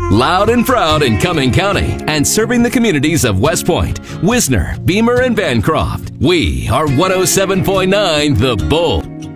Loud and proud in Cumming County and serving the communities of West Point, Wisner, Beamer, and Bancroft. We are 107.9 The Bull.